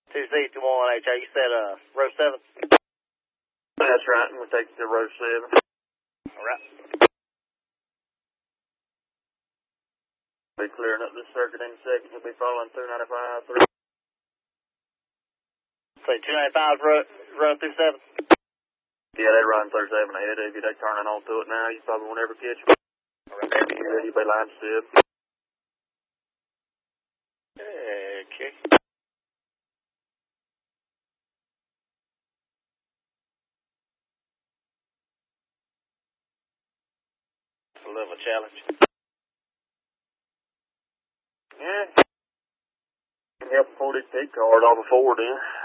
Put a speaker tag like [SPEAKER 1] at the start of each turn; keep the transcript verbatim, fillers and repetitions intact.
[SPEAKER 1] two sixty-one H, you said uh, row seven?
[SPEAKER 2] That's right, and we'll take you to row seven.
[SPEAKER 1] Alright.
[SPEAKER 2] Be clearing up this circuit in a second. You'll be following two ninety-five through.
[SPEAKER 1] Say two ninety-five run, run through seven?
[SPEAKER 2] Yeah, they run through seven ahead of you. They turning on to it now. You probably won't ever catch them. Alright. You'll be line still.
[SPEAKER 1] Okay. It's a little challenge.
[SPEAKER 2] Yeah. Help pull this pig card off the Ford in.